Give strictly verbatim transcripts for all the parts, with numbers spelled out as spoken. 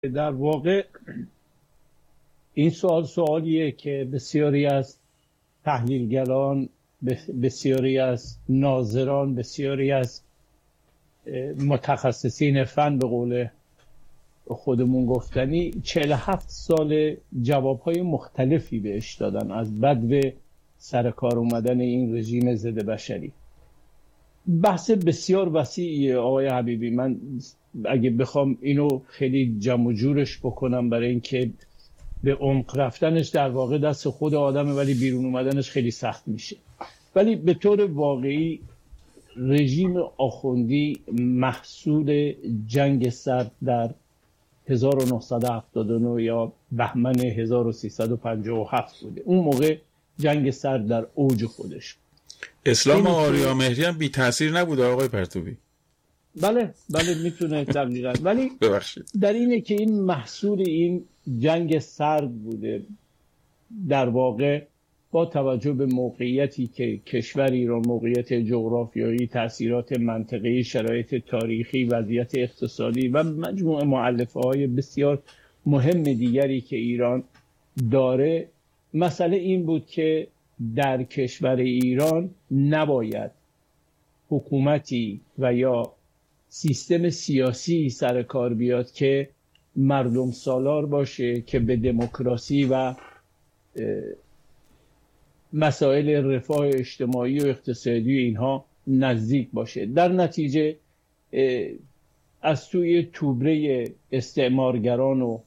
در واقع این سوال سوالیه که بسیاری از تحلیلگران، بسیاری از ناظران، بسیاری از متخصصین فن به قول خودمون گفتنی چهل و هفت سال جوابهای مختلفی بهش دادن از بدو سر کار اومدن این رژیم ضد بشری. بحث بسیار وسیعیه آقای حبیبی. من اگه بخوام اینو خیلی جمع و جورش بکنم برای اینکه به عمق رفتنش در واقع دست خود آدمه ولی بیرون اومدنش خیلی سخت میشه. ولی به طور واقعی رژیم آخوندی محصول جنگ سرد در هزار و نهصد و هفتاد و نه یا بهمن هزار و سیصد و پنجاه و هفت بوده. اون موقع جنگ سرد در اوج خودش. اسلام آریا مهری هم بی تاثیر نبوده آقای پرتوی؟ بله بله میتونه دقیقاً. ولی ببخشید در اینه که این محصول این جنگ سرد بوده. در واقع با توجه به موقعیتی که کشور ایران، موقعیت جغرافیایی، تأثیرات منطقه‌ای، شرایط تاریخی، وضعیت اقتصادی و مجموعه مؤلفه‌های بسیار مهم دیگری که ایران داره، مسئله این بود که در کشور ایران نباید حکومتی و یا سیستم سیاسی سر کار بیاد که مردم سالار باشه، که به دموکراسی و مسائل رفاه اجتماعی و اقتصادی اینها نزدیک باشه. در نتیجه از سوی توبره استعمارگران و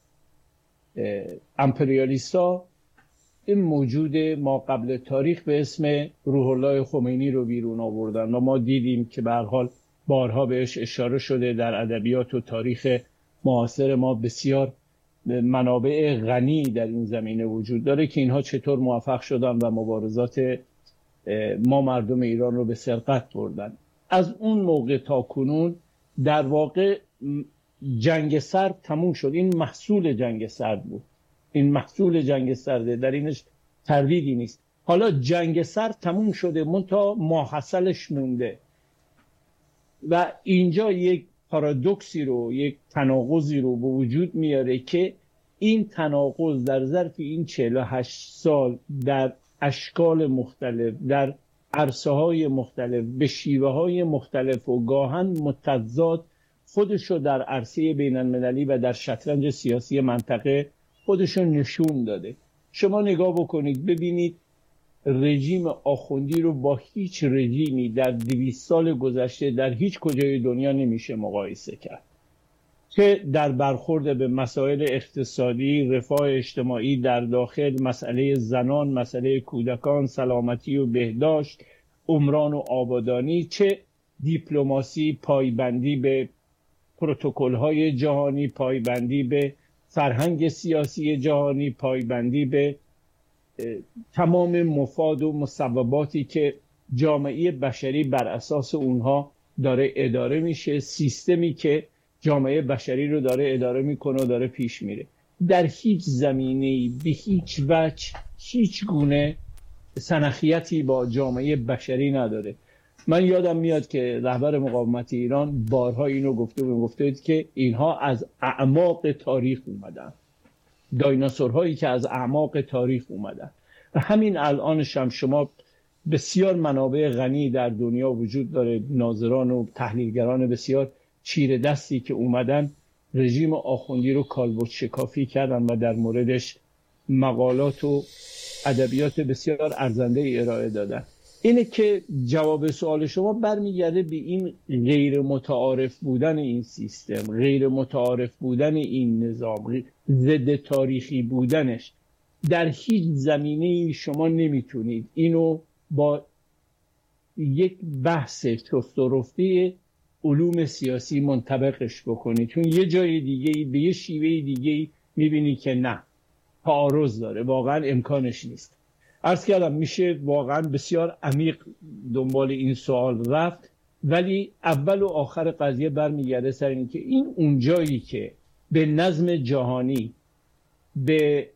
امپریالیستا این موجود ما قبل تاریخ به اسم روح الله خمینی رو بیرون آوردن و ما دیدیم که به هر حال بارها بهش اشاره شده. در ادبیات و تاریخ معاصر ما بسیار منابع غنی در این زمینه وجود داره که اینها چطور موفق شدن و مبارزات ما مردم ایران رو به سرقت بردن. از اون موقع تا کنون در واقع جنگ سرد تموم شد. این محصول جنگ سرد بود. این محصول جنگ سرده، در اینش تردیدی نیست. حالا جنگ سرد تموم شده، منتها ماحصلش مونده و اینجا یک پارادوکسی رو، یک تناقضی رو به وجود میاره که این تناقض در ظرف این چهل و هشت سال در اشکال مختلف، در عرصه های مختلف، به شیوه های مختلف و گاهن متضاد خودشو در عرصه بین المللی و در شطرنج سیاسی منطقه خودشو نشون داده. شما نگاه بکنید ببینید رژیم آخوندی رو با هیچ رژیمی در دویست سال گذشته در هیچ کجای دنیا نمیشه مقایسه کرد، که در برخورد به مسائل اقتصادی، رفاه اجتماعی در داخل، مسئله زنان، مسئله کودکان، سلامتی و بهداشت، عمران و آبادانی، چه دیپلماسی، پایبندی به پروتکل‌های جهانی، پایبندی به فرهنگ سیاسی جهانی، پایبندی به تمام مفاد و مصوباتی که جامعه بشری بر اساس اونها داره اداره میشه، سیستمی که جامعه بشری رو داره اداره میکنه و داره پیش میره. در هیچ زمینه‌ای به هیچ وجه هیچ گونه سنخیتی با جامعه بشری نداره. من یادم میاد که رهبر مقاومت ایران بارها اینو گفته بود، گفته بود که اینها از اعماق تاریخ اومدن، دایناسورهایی که از اعماق تاریخ اومدن. و همین الانش هم شما بسیار منابع غنی در دنیا وجود داره، ناظران و تحلیلگران بسیار چیره دستی که اومدن رژیم آخوندی رو کالبد شکافی کردن و در موردش مقالات و ادبیات بسیار ارزنده ای ارائه دادن. اینه که جواب سوال شما برمیگرده به این غیر متعارف بودن این سیستم، غیر متعارف بودن این نظام، ضد تاریخی بودنش. در هیچ زمینه شما نمیتونید اینو با یک بحث چفت و رفته علوم سیاسی منطبقش بکنید، چون یه جای دیگه به یه شیوه دیگه میبینی که نه، تعارض داره، واقعا امکانش نیست. عرض کردم میشه واقعا بسیار عمیق دنبال این سوال رفت، ولی اول و آخر قضیه برمیگرده سر این که این اونجایی که به نظم جهانی، به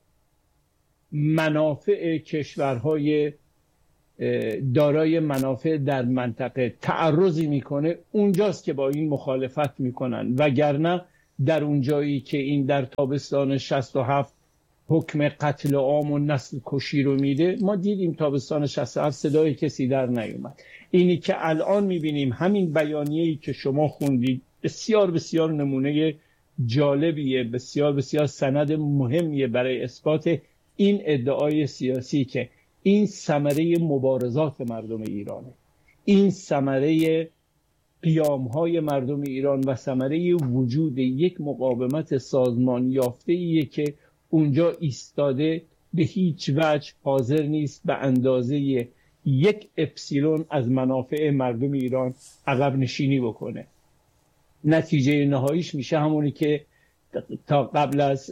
منافع کشورهای دارای منافع در منطقه تعرضی میکنه، اونجاست که با این مخالفت میکنن. وگرنه در اون جایی که این در تابستان شصت و هفت حکم قتل عام و نسل کشی رو میده، ما دیدیم تابستان شصت و هفت صدای کسی در نیومد. اینی که الان میبینیم همین بیانیه‌ای که شما خوندید بسیار بسیار نمونه جالبیه، بسیار بسیار سند مهمیه برای اثبات این ادعای سیاسی که این ثمره مبارزات مردم ایرانه، این ثمره قیام‌های مردم ایران و ثمره وجود یک مقاومت سازمان یافته‌ایه که اونجا ایستاده، به هیچ وجه حاضر نیست به اندازه یک اپسیلون از منافع مردم ایران عقب نشینی بکنه. نتیجه نهاییش میشه همونی که تا قبل از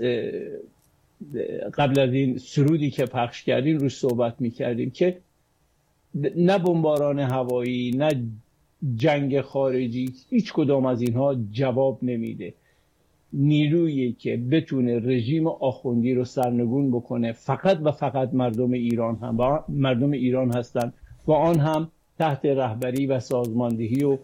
قبل از این سرودی که پخش کردیم روش صحبت میکردیم که نه بمباران هوایی نه جنگ خارجی، هیچ کدام از اینها جواب نمیده. نیرویی که بتونه رژیم آخوندی رو سرنگون بکنه فقط و فقط مردم ایران هم و مردم ایران هستند و آن هم تحت رهبری و سازماندهی و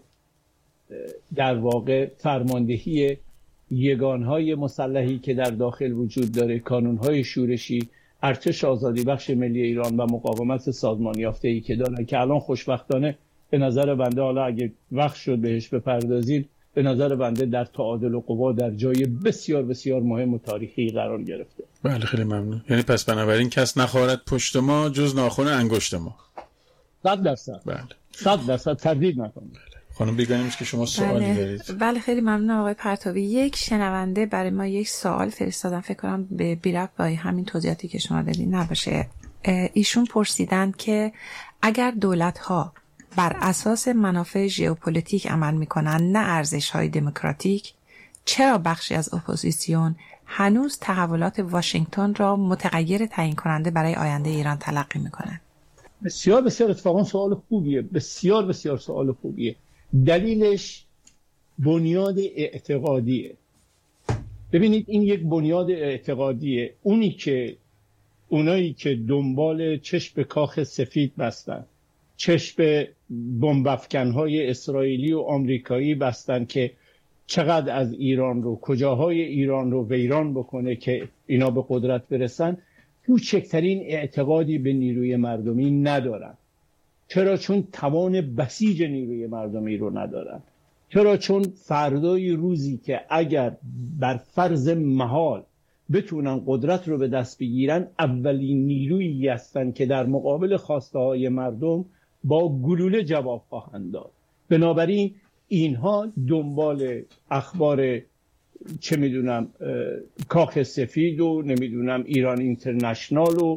در واقع فرماندهی یگانهای مسلحی که در داخل وجود داره، کانونهای شورشی، ارتش آزادی بخش ملی ایران و مقاومت سازمان یافته‌ای که دارن که الان خوشبختانه به نظر بنده، حالا اگه وقت شد بهش بپردازیم، به نظر بنده در تعادل قوا در جای بسیار بسیار مهم و تاریخی قرار گرفته. بله خیلی ممنون. یعنی پس بنابراین کس نخواهد پشت ما جز ناخن انگشت ما. صد درصد. بله. صد درصد تردید نکنید. خانم بیگانیم که شما سوالی بله. دارید. بله خیلی ممنونم آقای پرتوی. یک شنونده برای ما یک سوال فرستادن، فکر کنم به بی‌ربط با همین توضیحاتی که شما دادین نباشه. ایشون پرسیدن که اگر دولت‌ها بر اساس منافع ژئوپلیتیک عمل می‌کنند نه ارزش‌های دموکراتیک، چرا بخشی از اپوزیسیون هنوز تحولات واشنگتن را متغیر تعیین کننده برای آینده ایران تلقی می‌کنند؟ بسیار بسیار اتفاقا سوال خوبیه، بسیار بسیار سوال خوبیه. دلیلش بنیاد اعتقادیه. ببینید این یک بنیاد اعتقادیه. اونی که اونایی که دنبال چشم کاخ سفید بستن، چشم بمب‌افکن‌های اسرائیلی و آمریکایی بستن که چقدر از ایران رو، کجاهای ایران رو ویران بکنه که اینا به قدرت برسن، کوچکترین اعتقادی به نیروی مردمی ندارن. چرا؟ چون توان بسیج نیروی مردمی رو ندارن. چرا؟ چون فردای روزی که اگر بر فرض محال بتونن قدرت رو به دست بگیرن، اولین نیرویی هستن که در مقابل خواسته های مردم با گلوله جواب خواهند داد. بنابراین اینها دنبال اخبار چه میدونم کاخ سفید و نمیدونم ایران اینترنشنال و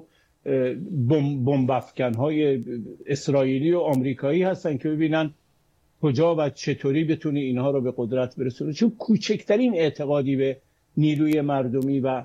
بمب‌افکن‌های اسرائیلی و آمریکایی هستن که ببینن کجا و چطوری بتونه اینها رو به قدرت برسونه. چون کوچکترین اعتقادی به نیروی مردمی و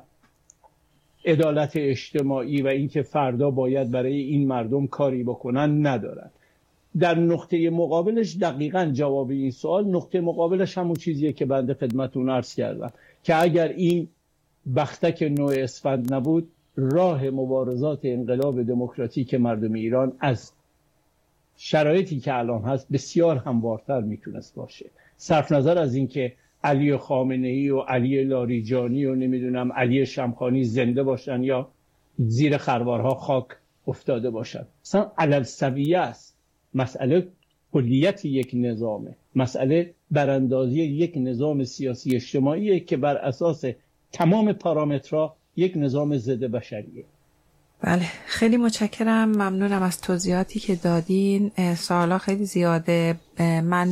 عدالت اجتماعی و اینکه فردا باید برای این مردم کاری بکنن ندارن. در نقطه مقابلش دقیقاً جواب این سوال، نقطه مقابلش همون چیزیه که بنده خدمتتون عرض کردم که اگر این بختک نوع اسفند نبود، راه مبارزات انقلاب دموکراتیک مردم ایران از شرایطی که الان هست بسیار هموارتر میتونست باشه. صرف نظر از اینکه علی خامنه‌ای و علی لاریجانی و نمیدونم علی شمخانی زنده باشن یا زیر خروارها خاک افتاده باشن، اصلا علل سویه است. مسئله کلیت یک نظامه، مسئله براندازی یک نظام سیاسی اجتماعیه که بر اساس تمام پارامترها یک نظام ضد بشریه. بله خیلی متشکرم، ممنونم از توضیحاتی که دادین. سوالا خیلی زیاده. من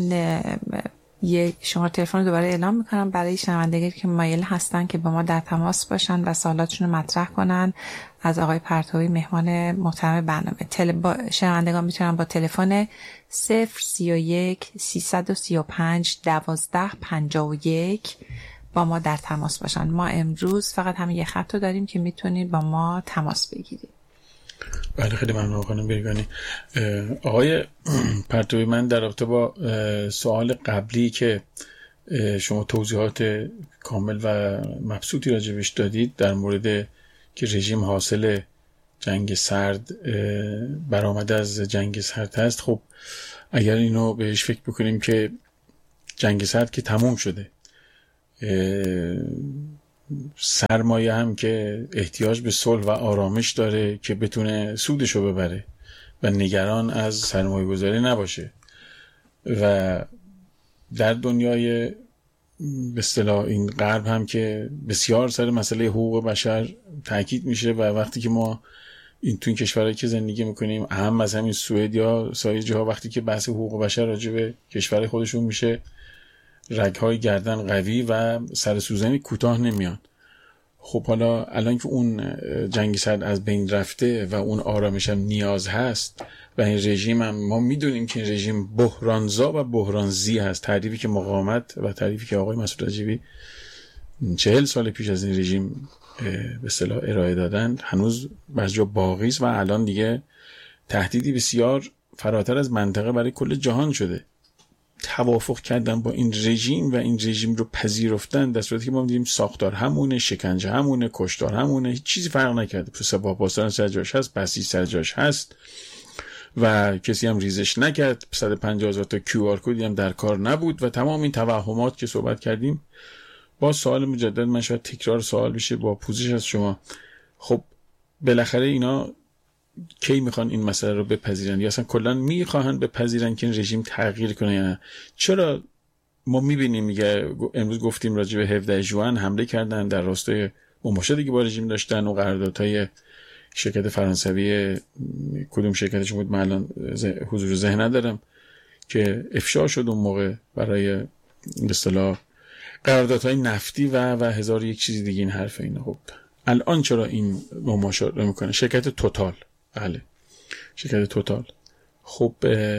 یک شماره تلفن دوباره اعلام میکنم برای شنوندگانی که مایل هستن که با ما در تماس باشن و سوالاتشون رو مطرح کنن. از آقای پرتوی مهمان محترم برنامه تل... با... شنوندگان میتونن با تلفن صفر سی و یک سیصد و سی و پنج دوازده پنجاه و یک با ما در تماس باشن. ما امروز فقط همین یه خط رو داریم که میتونید با ما تماس بگیرید. بله خیلی ممنون خانم بیگانی. آقای پرتوی، من در رابطه با سوال قبلی که شما توضیحات کامل و مبسوطی راجبش دادید در مورد که رژیم حاصل جنگ سرد برآمده از جنگ سرد هست، خب اگر اینو بهش فکر بکنیم که جنگ سرد که تموم شده سرمایه هم که احتیاج به صلح و آرامش داره که بتونه سودشو ببره و نگران از سرمایه گذاری نباشه. و در دنیای به اصطلاح این غرب هم که بسیار سر مسئله حقوق بشر تاکید میشه و وقتی که ما این تو این کشورهایی که زندگی میکنیم، اهم از همین سوئد یا سایر جاها، وقتی که بحث حقوق بشر راجع به کشور خودشون میشه، رگ‌های گردن قوی و سر سوزنی کوتاه نمیان. خب حالا الان که اون جنگ سرد از بین رفته و اون آرامش هم نیاز هست و این رژیم هم ما میدونیم که این رژیم بحرانزا و بحرانزی هست. تعریفی که مقاومت و تعریفی که آقای مسعود رجبی چهل سال پیش از این رژیم به اصطلاح ارائه دادن هنوز بعضی جا باقی است و الان دیگه تهدیدی بسیار فراتر از منطقه برای کل جهان شده. توافق کردن با این رژیم و این رژیم رو پذیرفتن در صورتی که ما می‌دونیم ساختار همونه، شکنجه همونه، کشتار همونه، هیچ چیزی فرق نکرده. سپاه پاسداران سر جاش هست، بسیج سر جاش هست و کسی هم ریزش نکرد. صد و پنجاه هزار تا کیو آر کدی هم در کار نبود و تمام این توهمات که صحبت کردیم. با سوال مجدد من شاید تکرار سوال بشه با پوزش از شما، خب بالاخره اینا کی میخوان این مسئله رو بپذیرن یا اصلا کلا میخواهن بپذیرن که این رژیم تغییر کنه یا نه؟ چرا ما میبینیم میگه امروز گفتیم راجع به هفده ژوئن حمله کردن در راستای مماشاتی که با رژیم داشتن و قراردادهای شرکت فرانسوی، کدوم شرکتش بود من الان حضور ذهن ندارم، که افشا شد اون موقع برای به اصطلاح قراردادهای نفتی و و هزار یک چیز دیگه این حرف اینا. خب الان چرا این مماشات رو میکنه؟ شرکت توتال، بله شرکت توتال. خب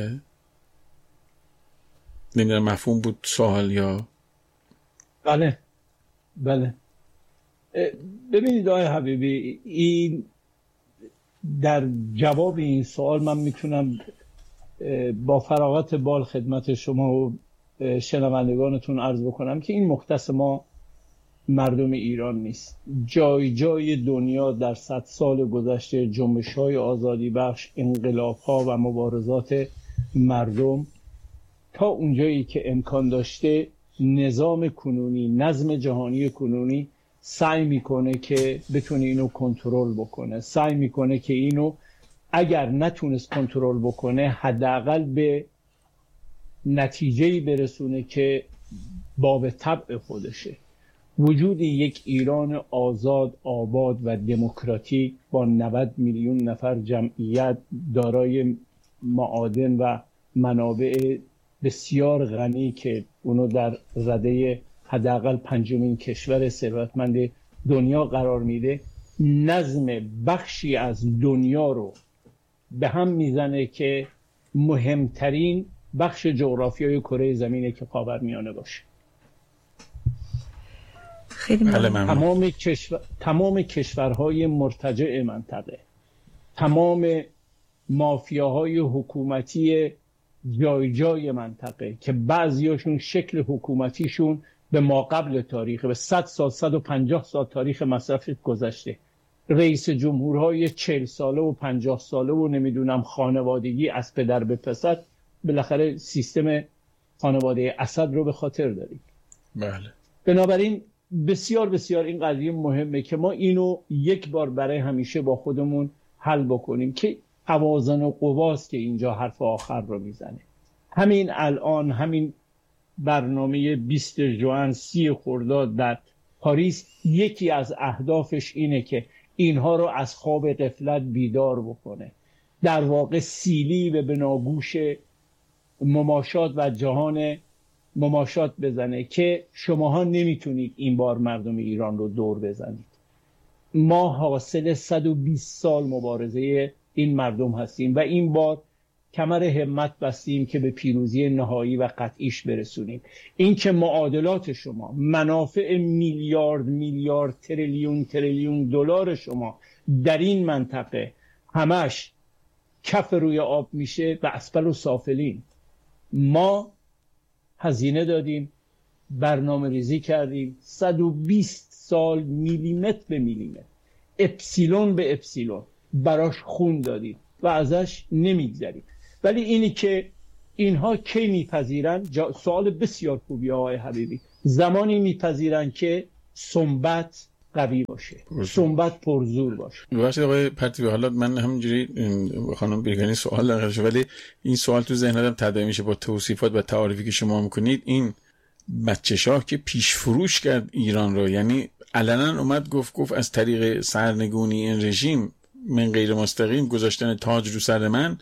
نمیدونم مفهوم بود سوال یا؟ بله بله. ببینید آقای حبیبی، این در جواب این سوال من میتونم با فراغت بال خدمت شما و شنوندگانتون عرض بکنم که این مختص ما مردم ایران نیست. جای جای دنیا در صد سال گذشته جنبش‌های آزادی بخش، انقلاب‌ها و مبارزات مردم تا اونجایی که امکان داشته نظام کنونی، نظم جهانی کنونی سعی میکنه که بتونه اینو کنترل بکنه، سعی میکنه که اینو اگر نتونست کنترل بکنه حداقل به نتیجه‌ای برسونه که باب طبع خودشه. وجود یک ایران آزاد، آباد و دموکراتیک با نود میلیون نفر جمعیت دارای معادن و منابع بسیار غنی که اونو در رده حداقل پنجمین کشور ثروتمند دنیا قرار میده، نظم بخشی از دنیا رو به هم میزنه که مهمترین بخش جغرافیای کره زمینه که خاورمیانه باشه. خیلی ممنون. تمام کشور تمام کشورهای مرتجع منطقه، تمام مافیاهای حکومتی جای جای منطقه که بعضیاشون شکل حکومتیشون به ما قبل تاریخ، به صد سال صد و پنجاه سال تاریخ مصرف گذشته، رئیس جمهورهای چهل ساله و پنجاه ساله و نمیدونم خانوادگی از پدر به پسر، بالاخره سیستم خانواده اسد رو به خاطر داریم. بله. بنابراین بسیار بسیار این قضیه مهمه که ما اینو یک بار برای همیشه با خودمون حل بکنیم که توازن و قواست که اینجا حرف آخر رو میزنه. همین الان همین برنامه بیست ژوئن سی خرداد در پاریس یکی از اهدافش اینه که اینها رو از خواب غفلت بیدار بکنه، در واقع سیلی به بناگوش مماشات و جهان مماشات بزنه که شماها نمیتونید این بار مردم ایران رو دور بزنید. ما حاصل صد و بیست سال مبارزه این مردم هستیم و این بار کمر همت بستیم که به پیروزی نهایی و قطعیش برسونیم. این که معادلات شما، منافع میلیارد میلیارد تریلیون تریلیون دلار شما در این منطقه همش کف روی آب میشه و اسفل و سافلین. ما هزینه دادیم، برنامه ریزی کردیم، صد و بیست سال میلیمتر به میلیمتر، اپسیلون به اپسیلون براش خون دادیم و ازش نمیگذریم. ولی اینی که اینها کی میپذیرن، سوال بسیار خوبی آقای حبیبی، زمانی میپذیرن که سنبت قوی باشه، سنبت پرزور باشه. ببخشید آقای پرتوی، حالا من همینجوری خانم بیرگانی سوال دارم، ولی این سوال تو ذهنم تداعی میشه با توصیفات و تعاریفی که شما میکنید. این بچه شاه که پیش فروش کرد ایران رو، یعنی علنا اومد گفت گفت از طریق سرنگونی این رژیم من غیر مستقیم گذاشتن تاج رو سر من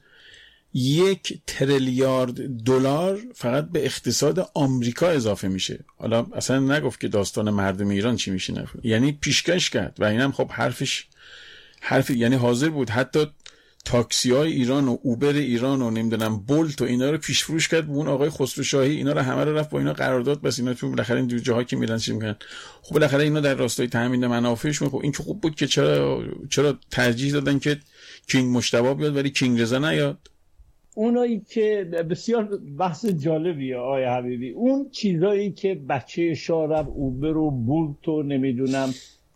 یک تریلیارد دلار فقط به اقتصاد آمریکا اضافه میشه. حالا اصلا نگفت که داستان مردم ایران چی میشه، نفر. یعنی پیشکش کرد و اینم خب حرفش حرف، یعنی حاضر بود حتی تاکسی های ایران و اوبر ایران و نمیدونم بولت و اینا رو پیش فروش کرد به اون آقای خسرو شاهی، اینا رو همه رو رفت با اینا قرارداد بس، اینا تو بالاخره این دو جاها که میرن چی میکنن، خب بالاخره اینا در راستای تامین منافعشون. خب این که خوب بود که چرا چرا ترجیح دادن که کینگ مجتبی بیاد ولی کینگ رضا نیاد؟ اونایی که بسیار بحث جالبیه آقای حبیبی، اون چیزایی که بچه شاه اوبر و بولت و نمیدونم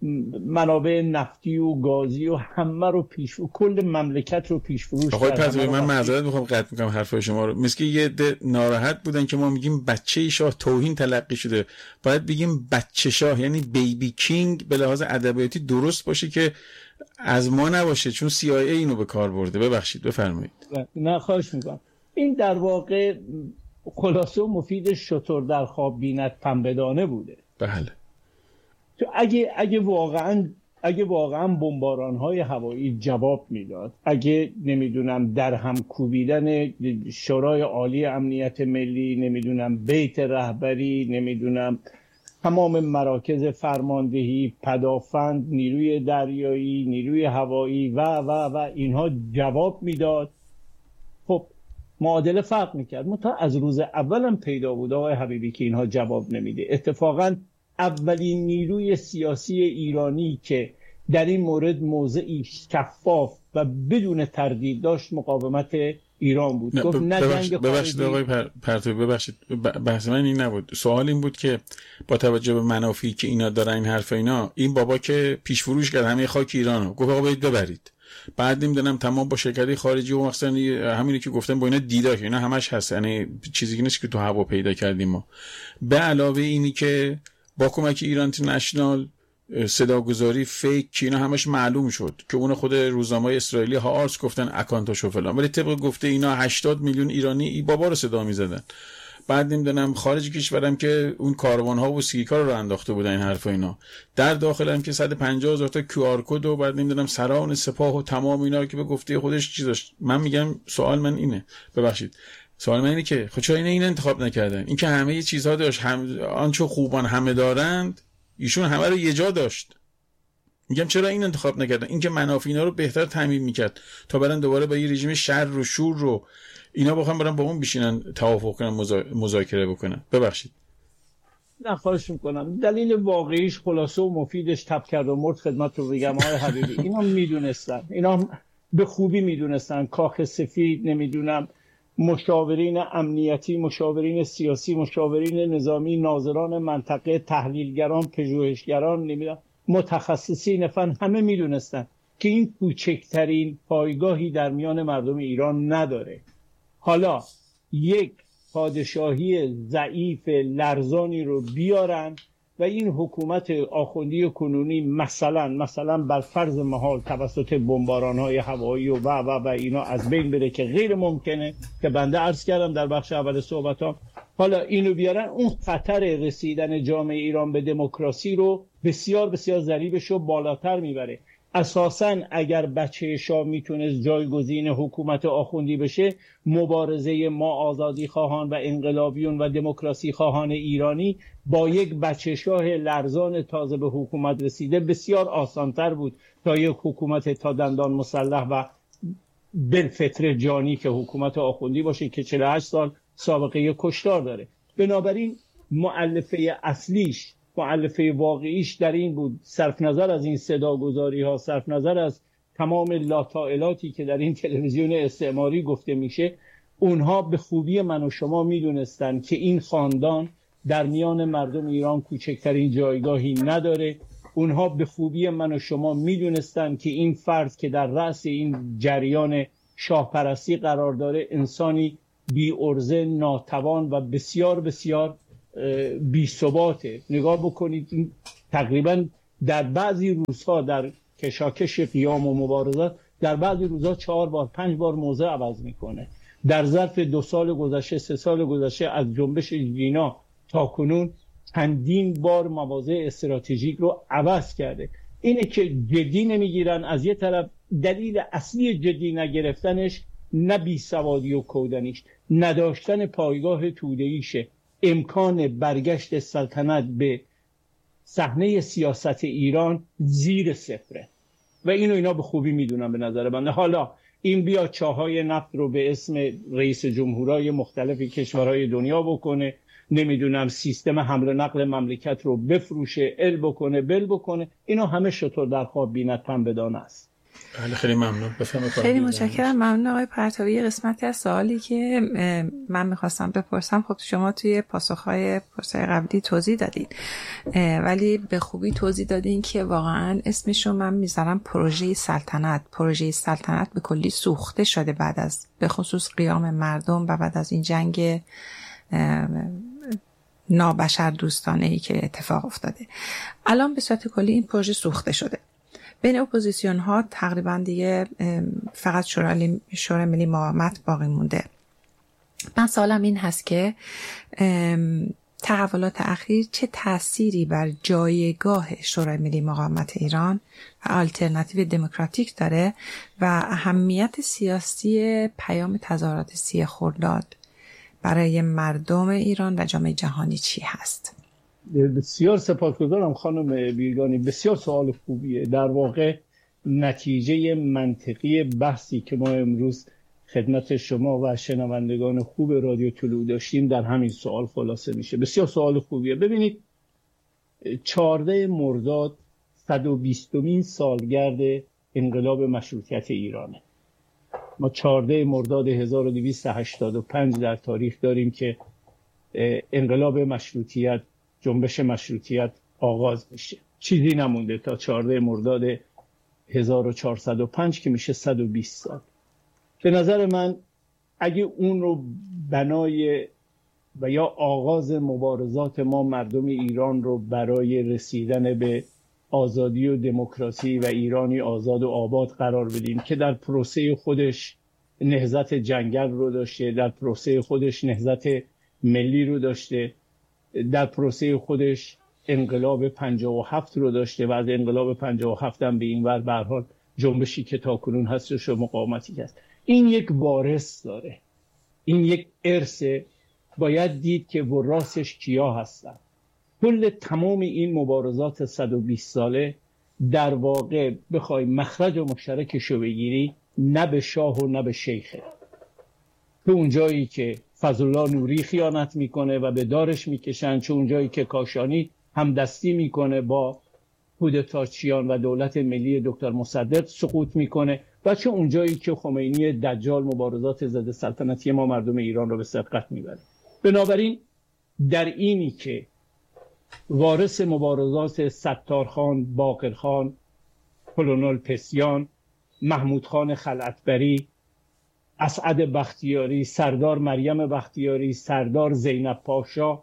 منابع نفتی و گازی و همه رو پیش و کل مملکت رو پیش فروش کرد. آقای پرتوی من معذرت میخوام قطع میکنم حرفای شما رو، مثل که یه ده ناراحت بودن که ما میگیم بچه شاه توهین تلقی شده، باید بگیم بچه شاه، یعنی بیبی کینگ به لحاظ ادبیاتی درست باشه که از ما نباشه، چون سی آی ای اینو به کار برده. ببخشید بفرمایید. نه خواهش میکنم. این در واقع خلاصه و مفید شتر در خواب بیند پنبه‌دانه بوده. بله. تو اگه اگه واقعا اگه واقعا بمباران‌های هوایی جواب میداد، اگه نمیدونم در هم کوبیدن شورای عالی امنیت ملی، نمیدونم بیت رهبری، نمیدونم تمام مراکز فرماندهی، پدافند، نیروی دریایی، نیروی هوایی و و و اینها جواب میداد، خب معادله فرق میکرد. منتها از روز اولم پیدا بود آقای حبیبی که اینها جواب نمیده. اتفاقا اولین نیروی سیاسی ایرانی که در این مورد موضعی شفاف و بدون تردید داشت مقاومت ایران بود. نه گفت نه جنگ ببخشید آقای پرتوی، ببخشید بحث من این نبود. سوال این بود که با توجه به منافعی که اینا دارن این حرف اینا، این بابا که پیش فروش کرد همه خاک ایرانو، گفت آقا برید ببرید، بعد نمیدونم تمام با شرکت خارجی و مثلا همینی که گفتم با اینا دیدا که اینا همش هست، یعنی چیزی که نیست که تو هوا پیدا کردیم ما. به علاوه اینی که با کمک ایران اینترنشنال صداگذاری فیک که اینا همش معلوم شد که اون خود روزنامه‌های اسرائیلی ها آرس گفتن اکانتاشو فلان، ولی طبق گفته اینا هشتاد میلیون ایرانی ای بابا رو صدا می‌زدن. بعد نمیدونم خارج کشورم که اون کاروان‌ها و سیکا رو انداخته بودن این حرفا اینا، در داخل هم که صد و پنجاه هزار تا کیو آر کد و بعد نمیدونم سران سپاه و تمام اینا که به گفته خودش چیز داشت. من میگم سوال من اینه، ببخشید سوال من اینه که خب چرا اینا این انتخاب نکردن؟ این که همه یه چیزها داشت، هم آنچه خوبان همه دارند، ایشون همه رو یه جا داشت. میگم چرا این انتخاب نکردن؟ این که منافع اینا رو بهتر تامین میکرد تا برن دوباره با یه رژیم شر و شور رو اینا بخوام برن با اون بشینن توافق کنن، مذاکره بکنن. ببخشید. نه خواهش میکنم. دلیل واقعیش خلاصه و مفیدش تب کرد و مرد خدمت رو بگم آقای حبیبی، اینا میدونستن، اینا به خوبی میدونستن کاخ سفید، نمیدونم مشاورین امنیتی، مشاورین سیاسی، مشاورین نظامی، ناظران منطقه، تحلیلگران، پژوهشگران، نمیدونم متخصصین فن، همه میدونستن که این کوچکترین پایگاهی در میان مردم ایران نداره. حالا یک پادشاهی ضعیف لرزانی رو بیارن و این حکومت آخوندی کنونی مثلا مثلا بر فرض محال توسط بمباران‌های هوایی و و و و اینا از بین بره که غیر ممکنه، که بنده عرض کردم در بخش اول صحبتام. حالا اینو بیارن، اون خطر رسیدن جامعه ایران به دموکراسی رو بسیار بسیار ضریبش رو بالاتر میبره. اساساً اگر بچه شاه میتونست جایگزین حکومت آخوندی بشه، مبارزه ما آزادی خواهان و انقلابیون و دموکراسی خواهان ایرانی با یک بچه شاه لرزان تازه به حکومت رسیده بسیار آسانتر بود تا یک حکومت تا دندان مسلح و بالفطر جانی که حکومت آخوندی باشه که چهل و هشت سال سابقه کشتار داره. بنابراین مؤلفه اصلیش، مؤلفه واقعیش در این بود، صرف نظر از این صداگذاری ها، صرف نظر از تمام لاطائلاتی که در این تلویزیون استعماری گفته میشه، اونها به خوبی من و شما میدونستن که این خاندان در میان مردم ایران کوچکترین جایگاهی نداره. اونها به خوبی من و شما میدونستن که این فرد که در رأس این جریان شاهپرستی قرار داره انسانی بی ارزه، ناتوان و بسیار بسیار بی ثباته. نگاه بکنید تقریبا در بعضی روزها در کشاکش قیام و مبارزات در بعضی روزها چهار بار پنج بار موضع عوض میکنه. در ظرف دو سال گذشته سه سال گذشته از جنبش جینا تا کنون چندین بار مواضع استراتژیک رو عوض کرده. اینه که جدی نمیگیرن. از یه طرف دلیل اصلی جدی نگرفتنش نه بیسوادی و کودنیش، نداشتن پایگاه توده‌ایشه، امکان برگشت سلطنت به صحنه سیاست ایران زیر صفره و اینو اینا به خوبی میدونن به نظر بنده. حالا این بیا چاهای نفت رو به اسم رئیس جمهورهای مختلف کشورهای دنیا بکنه، نمیدونم سیستم حمل و نقل مملکت رو بفروشه، ال بکنه بل بکنه، اینا همه شطور در خواب بیند پن بدانه است. بله خیلی ممنون. بفرمایید. خیلی متشکرم. ممنون آقای پرتوی. قسمتی از سوالی که من میخواستم بپرسم خب شما توی پاسخهای پرسش قبلی توضیح دادین، ولی به خوبی توضیح دادین که واقعا اسمش رو من میذارم پروژه سلطنت. پروژه سلطنت به کلی سوخته شده بعد از به خصوص قیام مردم و بعد از این جنگ نابشر دوستانه ای که اتفاق افتاده. الان به صورت کلی این پروژه سوخته شده. بین اپوزیسیون ها تقریبا دیگه فقط شورای شورای ملی مقاومت باقی مونده. من سوالم این هست که تحولات اخیر چه تأثیری بر جایگاه شورای ملی مقاومت ایران و آلترناتیو دموکراتیک داره و اهمیت سیاسی پیام تظاهرات سی خرداد برای مردم ایران و جامعه جهانی چی هست؟ بسیار سپاسگزارم خانم بیرگانی، بسیار سوال خوبیه. در واقع نتیجه منطقی بحثی که ما امروز خدمت شما و شنوندگان خوب رادیو طلوع داشتیم در همین سوال خلاصه میشه. بسیار سوال خوبیه. ببینید چهاردهم مرداد صد و بیستمین سالگرد انقلاب مشروطیت ایرانه. ما چهاردهم مرداد هزار و دویست و هشتاد و پنج در تاریخ داریم که انقلاب مشروطیت، جنبش مشروطیت آغاز میشه. چیزی نمونده تا چهاردهم مرداد هزار و چهارصد و پنج که میشه صد و بیست سال. به نظر من اگه اون رو بنای و یا آغاز مبارزات ما مردم ایران رو برای رسیدن به آزادی و دموکراسی و ایرانی آزاد و آباد قرار بدیم که در پروسه خودش نهضت جنگل رو داشته، در پروسه خودش نهضت ملی رو داشته، در پروسه خودش انقلاب پنجاه و هفت رو داشته و از انقلاب پنجاه و هفت هم به این ور به هر حال جنبشی که تاکنون هستش و مقاومتی هست. این یک وارث داره، این یک ارث. باید دید که وراسش کیا هستن. کل تمام این مبارزات صد و بیست ساله در واقع بخوای مخرج و مشترکشو بگیری نه به شاه و نه به شیخه. تو اونجایی که فضلالله نوری خیانت میکنه و به دارش میکشن، چه اونجایی که کاشانی هم دستی میکنه با کودتاچیان و دولت ملی دکتر مصدق سقوط میکنه و چه اونجایی که خمینی دجال مبارزات ضد سلطنتی ما مردم ایران رو به سرقت میبره. بنابراین در اینی که وارث مبارزات ستارخان، باقرخان، کلونل پسیان، محمود خان خلعتبری، اسعد بختیاری، سردار مریم بختیاری، سردار زینب پاشا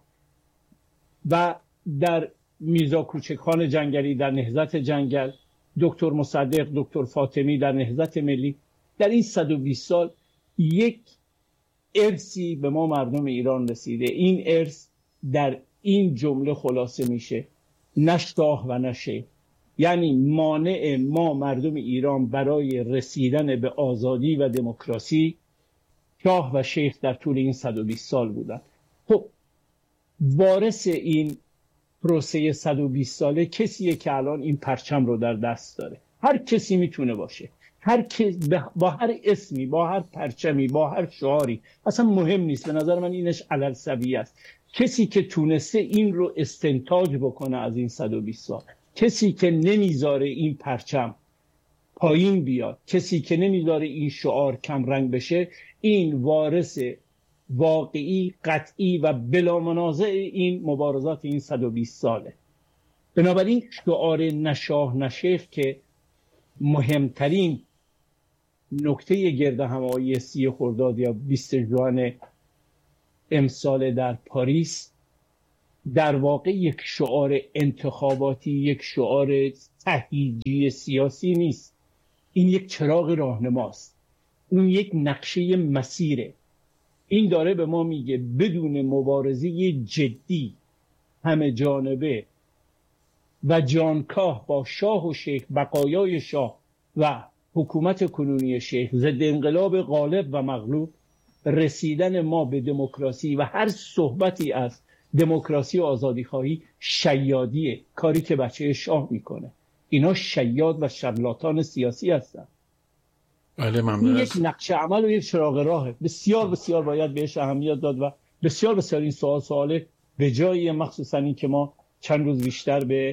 و در میرزا کوچکخان جنگلی در نهضت جنگل، دکتر مصدق، دکتر فاطمی در نهضت ملی، در این صد و بیست سال یک ارثی به ما مردم ایران رسیده. این ارث در این جمله خلاصه میشه: نه شاه و نه شیخ. یعنی مانع ما مردم ایران برای رسیدن به آزادی و دموکراسی شاه و شیخ در طول این صد و بیست سال بودن. خب وارث این پروسه صد و بیست ساله کسیه که الان این پرچم رو در دست داره. هر کسی میتونه باشه، هر کس با هر اسمی، با هر پرچمی، با هر شعاری، اصلا مهم نیست. به نظر من اینش علل سویه است. کسی که تونسته این رو استنتاج بکنه از این صد و بیست سال، کسی که نمیذاره این پرچم پایین بیاد، کسی که نمیذاره این شعار کم رنگ بشه، این وارث واقعی، قطعی و بلا منازع این مبارزات این صد و بیست ساله. بنابراین شعار نشاه نشیخ که مهمترین نکته گرد همایی سی خرداد یا بیست ژوئن امسال در پاریس در واقع یک شعار انتخاباتی، یک شعار تهییجی سیاسی نیست. این یک چراغ راهنماست، اون یک نقشه مسیره. این داره به ما میگه بدون مبارزه جدی همه جانبه و جانکاه با شاه و شیخ، بقایای شاه و حکومت کنونی شیخ، ضد انقلاب غالب و مغلوب، رسیدن ما به دموکراسی و هر صحبتی از دموکراسی و آزادی خواهی شیادیه، کاری که بچه شاه میکنه. اینا شیاد و شلاتان سیاسی هستن. بله ممنون. این یک نقشه عمل و یک چراغ راهه. بسیار بسیار باید بهش اهمیت داد و بسیار بسیار این سوال سواله به جایی، مخصوصا این که ما چند روز بیشتر به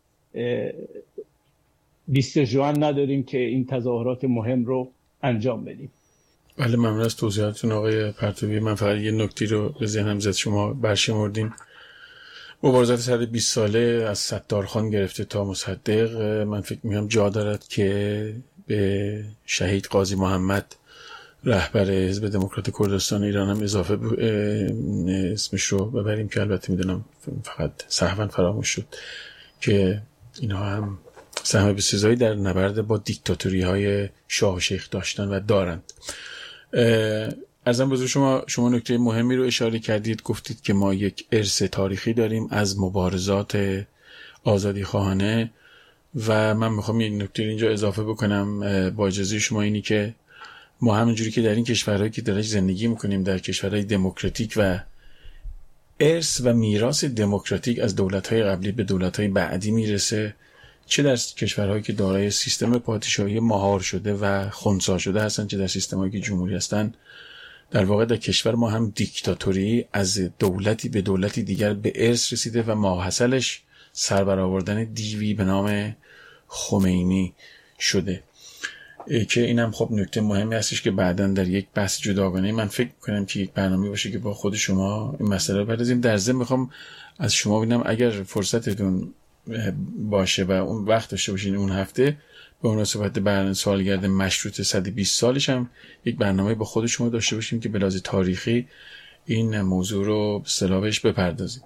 بیست ژوئن نداریم که این تظاهرات مهم رو انجام بدیم. بله ممنون از توضیحاتتون آقای پرتوی. من فقط یه نکته رو به ذهنم زد، شما برشمردین مبارزات سر بیست ساله از ستارخان گرفته تا مصدق. من فکر می‌کنم جا دارد که به شهید قاضی محمد رهبر حزب دموکرات کردستان ایران هم اضافه ب... اسمش رو ببریم که البته میدونم فقط سهواً فراموش شد که اینها هم سهم بسزایی در نبرد با دیکتاتوری های شاه و شیخ داشتن و دارند. ارزم بزرگ شما شما نکته مهمی رو اشاره کردید، گفتید که ما یک ارث تاریخی داریم از مبارزات آزادی خواهانه و من میخوام این نکته اینجا اضافه بکنم با اجازه شما، اینی که ما همونجوری که در این کشورهایی که درش زندگی میکنیم، در کشورهای دموکراتیک و ارث و میراث دموکراتیک از دولت‌های قبلی به دولت‌های بعدی میرسه، چه در کشورهایی که دارای سیستم پادشاهی مهار شده و خنثی شده هستن، چه در سیستمایی که جمهوری هستن. در واقع در کشور ما هم دیکتاتوری از دولتی به دولتی دیگر به ارث رسیده و ماحصلش سربرآوردن دیوی به نام خمینی شده که اینم خب نکته مهمی هستش که بعداً در یک بحث جداگانه من فکر می‌کنم که یک برنامه باشه که با خود شما این مسئله رو بپردازیم. در ضمن می‌خوام از شما ببینم اگر فرصتتون باشه و اون وقت داشته باشین اون هفته به مناسبت برنامه سالگرد مشروطه صد و بیست سالش هم یک برنامه با خود شما داشته باشیم که به لحاظ تاریخی این موضوع رو به اصطلاح بهش بپردازیم.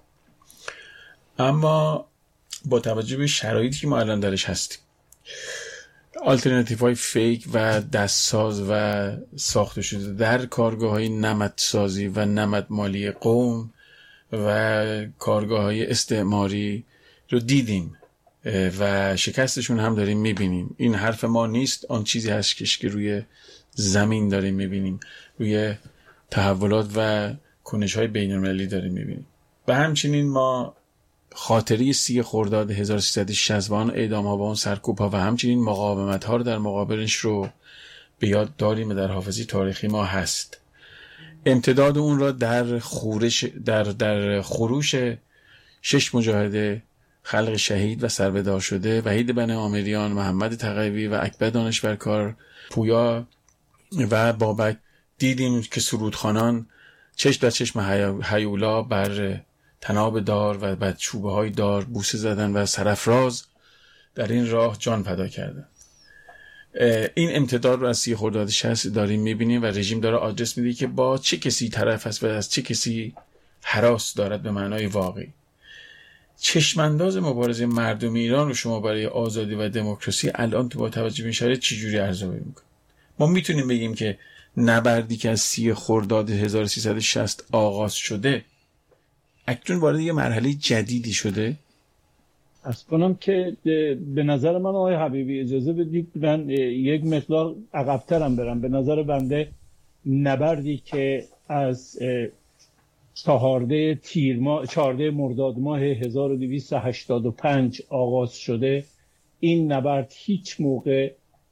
اما با توجه به شرایطی که ما الان درش هستیم، آلترناتیو های فیک و دستساز و ساخته شده در کارگاه های نمدسازی و نمدمالی قوم و کارگاه های استعماری رو دیدیم و شکستشون هم داریم میبینیم. این حرف ما نیست، آن چیزی هست که روی زمین داریم میبینیم، روی تحولات و کنش های بین المللی داریم میبینیم. و همچنین ما خاطری سی خرداد هزار و سیصد و شصت و اعدام ها و اون سرکوب ها و همچنین مقاومت ها رو در مقابلش رو به یاد داریم و در حافظه تاریخی ما هست. امتداد اون را در خورش در در خروش شش مجاهد خلق شهید و سربدار شده، وحید بن عامریان، محمد تقوی و اکبر دانشورکار، پویا و بابک دیدیم که سرودخوانان چشم در چشم هیولا بر تناب دار و بعد چوبه های دار بوسه زدن و سرافراز در این راه جان فدا کردن. این امتداد رو از سی خرداد شصت داریم میبینیم و رژیم داره آدرس میده که با چه کسی طرف است و از چه کسی هراس دارد به معنای واقعی. چشمانداز مبارزه مردم ایران رو شما برای آزادی و دموکراسی الان تو با توجه به این شرایط چجوری ارزیابی میکنید؟ ما میتونیم بگیم که نبردی که از سی خرداد هزار و سیصد و شصت آغاز شده اکنون وارد یه مرحله جدیدی شده؟ از کنم که به نظر من آقای حبیبی اجازه بدید من یک مقدار عقب‌ترم برم. به نظر بنده نبردی که از چهارده تیر ماه چهارده مرداد ماه هزار و دویست و هشتاد و پنج آغاز شده، این نبرد هیچ موقع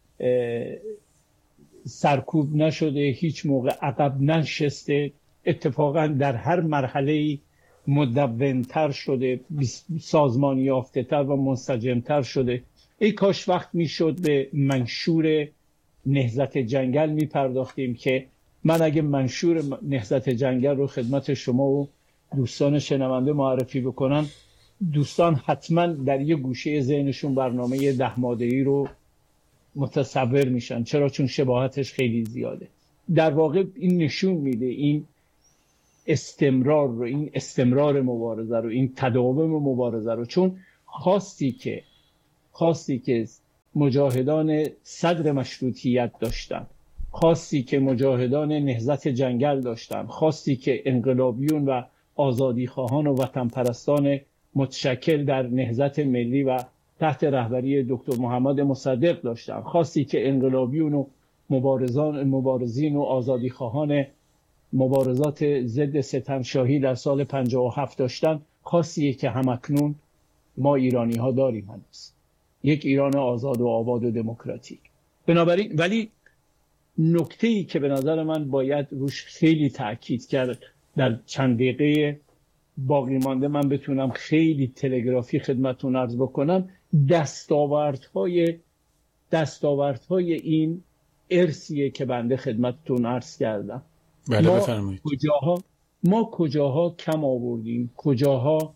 سرکوب نشده، هیچ موقع عقب ننشسته، اتفاقا در هر مرحله مدونتر شده، سازمانی یافته تر و منسجمتر شده. ای کاش وقت میشد به منشور نهضت جنگل می پرداختیم که من اگه منشور نهضت جنگل رو خدمت شما و دوستان شنونده معرفی بکنم، دوستان حتما در یه گوشه ذهنشون برنامه ده ماده‌ای رو متصور میشن. چرا؟ چون شباهتش خیلی زیاده. در واقع این نشون میده این استمرار رو، این استمرار مبارزه رو، این تداوم مبارزه رو، چون خواستی که خواستی که مجاهدان صدر مشروطیت داشتن، خواستی که مجاهدان نهضت جنگل داشتن، خواستی که انقلابیون و آزادیخواهان و وطن پرستان متشکل در نهضت ملی و تحت رهبری دکتر محمد مصدق داشتن، خواستی که انقلابیون و مبارزان مبارزین و آزادیخواهان مبارزات ضد ستمشاهی در سال پنجاه و هفت داشتن، خواستی که همکنون ما ایرانی ها داریم هنوز، یک ایران آزاد و آباد و دموکراتیک. بنابراین ولی نکته‌ای که به نظر من باید روش خیلی تأکید کرد در چند دقیقه باقی مانده من بتونم خیلی تلگرافی خدمتتون عرض بکنم، دستاوردهای دستاوردهای این ارثیه که بنده خدمتتون عرض کردم. بله ما بفرمایید. کجاها ما کجاها کم آوردیم، کجاها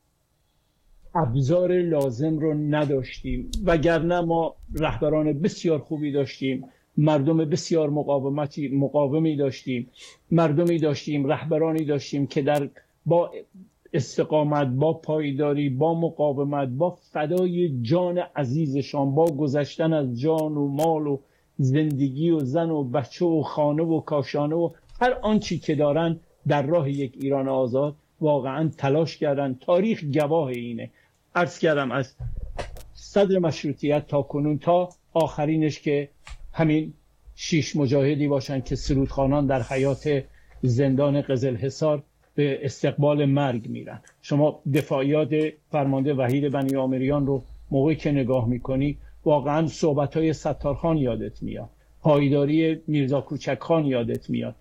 ابزار لازم رو نداشتیم، وگرنه ما رهبران بسیار خوبی داشتیم، مردم بسیار مقاومتی مقاومی داشتیم، مردمی داشتیم، رهبرانی داشتیم که در با استقامت، با پایداری، با مقاومت، با فدای جان عزیزشان، با گذشتن از جان و مال و زندگی و زن و بچه و خانه و کاشانه و هر آنچی که دارن در راه یک ایران آزاد واقعا تلاش کردن. تاریخ گواه اینه. عرض کردم از صدر مشروطیت تا کنون تا آخرینش که همین شش مجاهدی باشن که سرودخوانان در حیات زندان قزلحصار به استقبال مرگ میرن. شما دفاعیات فرمانده وحید بنی آمریان رو موقعی که نگاه میکنی واقعا صحبت‌های ستارخان یادت میاد، پایداری میرزا کوچکخان یادت میاد،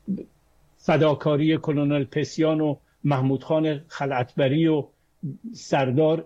فداکاری کلونل پسیان و محمود خان خلعتبری و سردار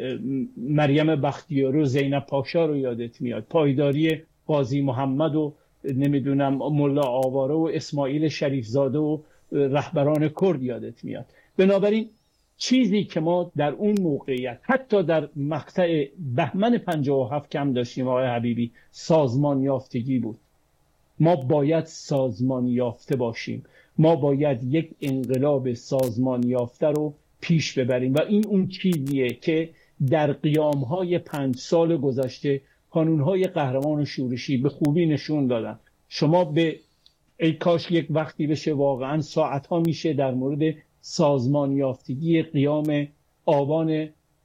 مریم بختیاری و زینب پاشا رو یادت میاد، پایداری قاضی محمد و نمیدونم ملا آواره و اسماعیل شریفزاده و رهبران کرد یادت میاد. بنابراین چیزی که ما در اون موقعیت حتی در مقطع بهمن پنجاه و هفت کم داشتیم آقای حبیبی، سازمان یافتگی بود. ما باید سازمان یافته باشیم، ما باید یک انقلاب سازمان یافته رو پیش ببریم و این اون چیزیه که در قیامهای پنج سال گذشته قانونهای قهرمان و شورشی به خوبی نشون دادن. شما به ای کاش یک وقتی بشه واقعا ساعتها میشه در مورد سازمان یافتگی قیام آبان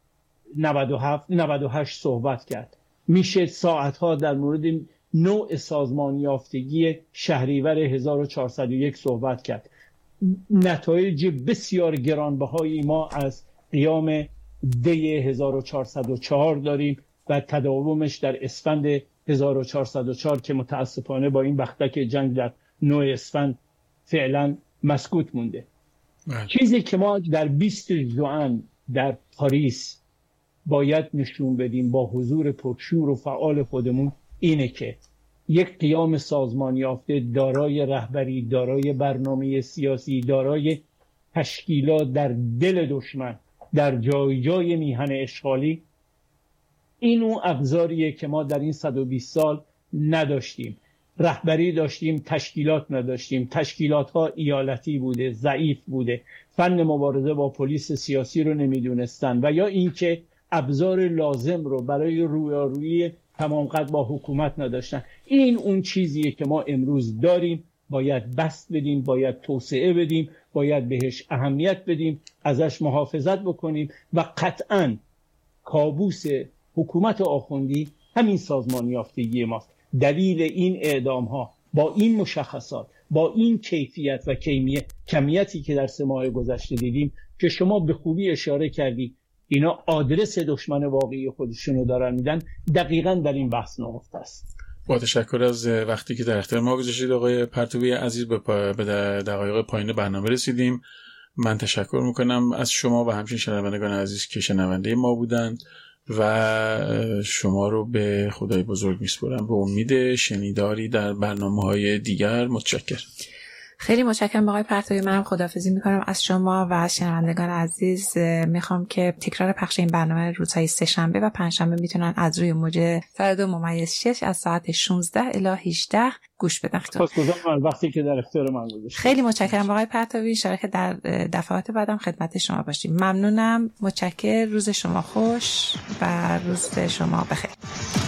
نود و هفت نود و هشت صحبت کرد، میشه ساعتها در مورد نوع سازمان یافتگی شهریور هزار و چهارصد و یک صحبت کرد. نتایج بسیار گرانبهایی ما از قیام دی هزار و چهارصد و چهار داریم و تداومش در اسفند هزار و چهارصد و چهار که متاسفانه با این بختک جنگ در نوع اسفند فعلا مسکوت مونده. بله. چیزی که ما در بیست ژوئن در پاریس باید نشون بدیم با حضور پرشور و فعال خودمون اینه که یک قیام سازمان یافته دارای رهبری، دارای برنامه سیاسی، دارای تشکیلات در دل دشمن، در جای جای میهن اشغالی، این اون ابزاریه که ما در این صد و بیست سال نداشتیم. رهبری داشتیم، تشکیلات نداشتیم، تشکیلات ها ایالتی بوده، ضعیف بوده، فن مبارزه با پلیس سیاسی رو نمیدونستن و یا اینکه ابزار لازم رو برای رویارویی تمام قد با حکومت نداشتن. این اون چیزیه که ما امروز داریم، باید بسط بدیم، باید توسعه بدیم، باید بهش اهمیت بدیم، ازش محافظت بکنیم و قطعاً کابوس حکومت آخوندی همین سازمان یافتگی ماست. دلیل این اعدام ها با این مشخصات، با این کیفیت و کمیت کمیتی که در سه ماه گذشته دیدیم که شما به خوبی اشاره کردی اینا آدرس دشمن واقعی خودشونو دارن میدن، دقیقاً در این بحث نهفته است. با تشکر از وقتی که در اختیار ما گذاشتید آقای پرتوی عزیز، به, پا... به دقایق پایین برنامه رسیدیم. من تشکر میکنم از شما و همچنین شنوندگان عزیز که شنونده ما بودند و شما رو به خدای بزرگ میسپارم به امید شنیداری در برنامه‌های دیگر. متشکرم. خیلی متشکرم آقای پرتوی. منم خداحافظی میکنم از شما و از شنوندگان عزیز. میخوام که تکرار پخش این برنامه روزهای سه شنبه و پنج شنبه میتونن از روی موج صد و دو ممیز شش از ساعت شانزده الی هجده گوش بدن. سپاسگزارم وقتی که در اختیار من گذاشتید. خیلی متشکرم آقای پرتوی. ان شاءالله که در دفعات بعدم خدمت شما باشیم. ممنونم. متشکرم. روز شما خوش و روز شما بخیر.